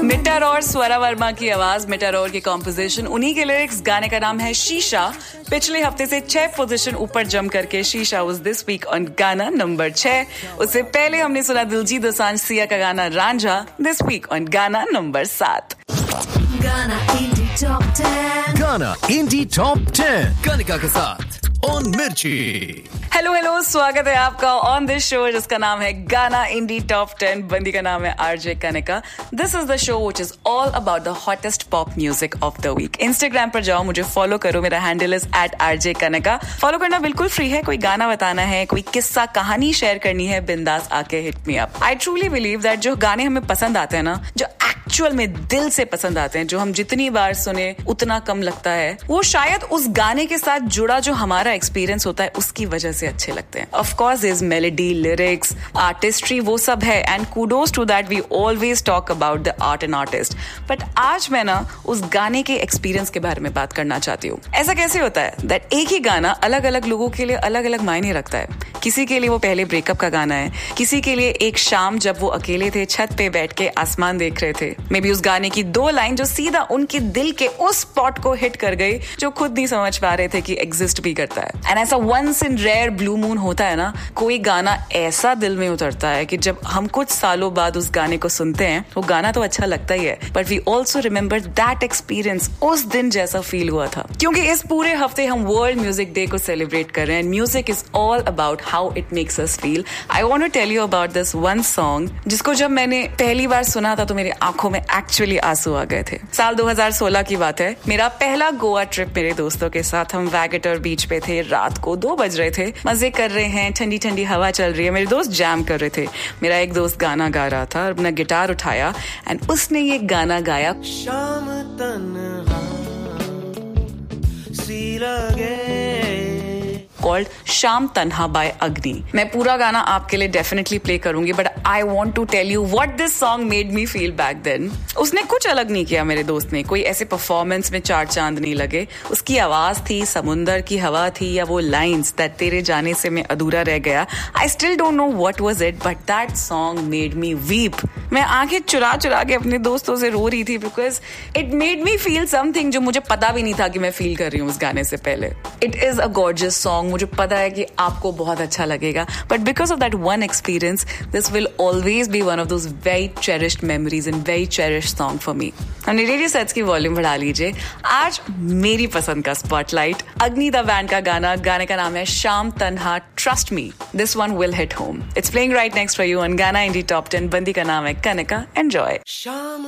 Metre और स्वरा वर्मा की आवाज, मिटर और की कॉम्पोजिशन, उन्हीं के लिरिक्स। गाने का नाम है शीशा। पिछले हफ्ते से 6 पोजीशन ऊपर जम करके शीशा वाज दिस वीक ऑन गाना नंबर 6। उससे पहले हमने सुना दिलजीत दोसांझ सिया का गाना रांझा, दिस वीक ऑन गाना नंबर 7। गाना इंडी टॉप 10, गाना इंडी टॉप 10 कनिका के साथ ऑन मिर्ची। हेलो, स्वागत है आपका ऑन दिस शो जिसका नाम है गाना इंडी टॉप 10। बंदी का नाम है RJ Kanika. This is the show which is all about the hottest pop music of the week. Instagram पर जाओ, मुझे फॉलो करो, मेरा handle is @RJ Kanika. Follow करना बिल्कुल फ्री है। कोई गाना बताना है, कोई किस्सा कहानी शेयर करनी है, बिंदास आके hit me up. I truly believe that जो गाने हमें पसंद आते हैं ना, जो एक्चुअल में दिल से पसंद आते हैं, जो हम जितनी बार सुने उतना कम लगता है, वो शायद उस गाने के साथ जुड़ा जो हमारा एक्सपीरियंस होता है उसकी वजह से अच्छे लगते हैं। Of course is melody, lyrics, artistry, वो सब है, and kudos to that. We always talk about the art and artist. But आज मैं ना उस गाने के एक्सपीरियंस के बारे में बात करना चाहती हूँ। ऐसा कैसे होता है दैट एक ही गाना अलग अलग लोगों के लिए अलग अलग मायने रखता है। किसी के लिए वो पहले ब्रेकअप का गाना है, किसी के लिए एक शाम जब वो अकेले थे, छत पे बैठ के आसमान देख रहे थे। मे बी उस गाने की 2 लाइन जो सीधा उनके दिल के उस स्पॉट को हिट कर गई जो खुद नहीं समझ पा रहे थे कि एग्जिस्ट भी करता है। एंड ऐसा once in rare blue moon होता है ना, कोई गाना ऐसा दिल में उतरता है कि जब हम कुछ सालों बाद उस गाने को सुनते हैं, वो गाना तो अच्छा लगता ही है, but we also remember that experience, उस दिन जैसा फील हुआ था। क्योंकि इस पूरे हफ्ते हम वर्ल्ड म्यूजिक डे को सेलिब्रेट कर रहे हैं। Music is all about how it makes us feel. I want to tell you about this one song जिसको जब मैंने पहली बार सुना था तो मेरी आंखों में एक्चुअली आंसू आ गए थे। साल 2016 की बात है। मेरा पहला गोवा ट्रिप मेरे दोस्तों के साथ। हम वैगेटर बीच पे थे, रात को 2 बज रहे थे, मजे कर रहे हैं, ठंडी ठंडी हवा चल रही है। मेरे दोस्त जैम कर रहे थे। मेरा एक दोस्त गाना गा रहा था और अपना गिटार उठाया एंड उसने ये गाना गाया, शाम तन्हा सी लगे, कॉल्ड शाम तन्हा बाय अग्नि। मैं पूरा गाना आपके लिए डेफिनेटली प्ले करूंगी, but I want to tell you what this song made me feel back then. उसने कुछ अलग नहीं किया मेरे दोस्त ने, कोई ऐसे परफॉर्मेंस में 4 चांद नहीं लगे। उसकी आवाज थी, समुंदर की हवा थी, या वो लाइन्स दैट तेरे जाने से मैं अधूरा रह गया। I still don't know what was it, but that song made me weep. मैं आंखें चुरा चुरा के अपने दोस्तों से रो रही थी because it made me feel something जो मुझे पता भी नहीं था कि मैं फील कर रही हूँ उस गाने से पहले। It is a gorgeous song, मुझे पता है कि आपको बहुत अच्छा लगेगा, but because of that one experience this will always be one of those very cherished memories and very cherished song for me. हमने रेडियो सेट्स की वॉल्यूम बढ़ा लीजिए। आज मेरी पसंद का स्पॉटलाइट, अग्नि द बैंड का गाना। गाने का नाम है शाम तन्हा, trust me this one will hit home. It's playing right next for you on गाना इंडी टॉप 10। बंदी का नाम है कनिका। एंजॉय।